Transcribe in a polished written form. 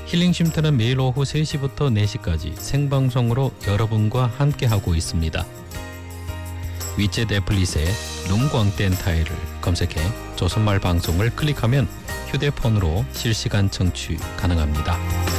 힐링 쉼터는 매일 오후 3시부터 4시까지 생방송으로 여러분과 함께하고 있습니다. 위챗 애플릿에 눈광땡 타일을 검색해 조선말 방송을 클릭하면 휴대폰으로 실시간 청취 가능합니다.